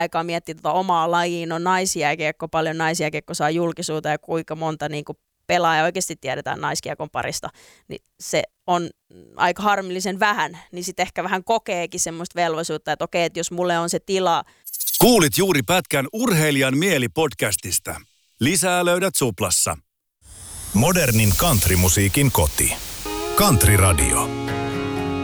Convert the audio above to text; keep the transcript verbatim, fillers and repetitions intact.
aikaa miettiä tota omaa lajiin, on naisjääkiekko, paljon naisjääkiekko saa julkisuutta ja kuinka monta niin kuin pelaaja oikeasti tiedetään naiskiekon parista, niin se on aika harmillisen vähän, niin sitten ehkä vähän kokeekin semmoista velvollisuutta, että okei, että jos mulle on se tila. Kuulit juuri pätkän Urheilijan mieli podcastista. Lisää löydät Suplassa. Modernin countrymusiikin koti. Country Radio.